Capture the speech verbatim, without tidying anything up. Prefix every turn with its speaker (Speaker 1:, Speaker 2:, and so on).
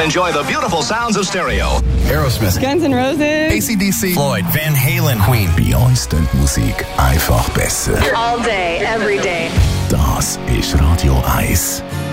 Speaker 1: Enjoy the beautiful sounds of stereo.
Speaker 2: Aerosmith,
Speaker 3: Guns N' Roses,
Speaker 2: A C D C,
Speaker 4: Floyd, Van Halen, Queen.
Speaker 5: Bei uns klingt Musik einfach besser.
Speaker 6: All day, every day.
Speaker 5: Das ist Radio eins.